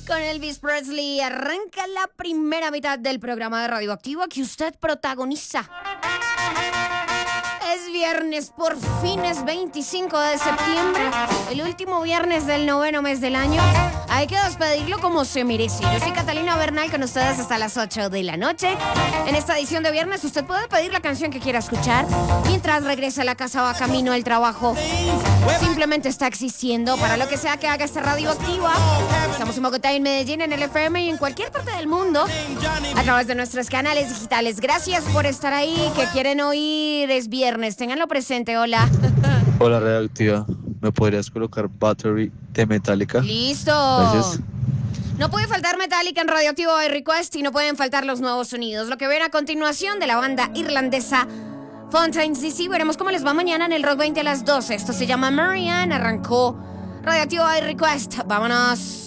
Con Elvis Presley arranca la primera mitad del programa de Radioactiva que usted protagoniza. Es viernes, por fin es 25 de septiembre, el último viernes del 9º mes del año. Hay que despedirlo como se merece. Yo soy Catalina Bernal con ustedes hasta las 8 de la noche. En esta edición de viernes usted puede pedir la canción que quiera escuchar mientras regresa a la casa, va camino al trabajo. Simplemente está existiendo para lo que sea que haga esta Radioactiva. Estamos en Bogotá y en Medellín, en el FM y en cualquier parte del mundo a través de nuestros canales digitales. Gracias por estar ahí. Que quieren oír, es viernes. Ténganlo presente. Hola. Hola, Radioactiva. ¿Me podrías colocar Battery de Metallica? Listo. Gracias. No puede faltar Metallica en Radioactivo by Request y no pueden faltar los nuevos sonidos. Lo que ven a continuación de la banda irlandesa Fontaines DC. Veremos cómo les va mañana en el Rock 20 a las 12. Esto se llama Marianne. Arrancó Radioactivo by Request. Vámonos.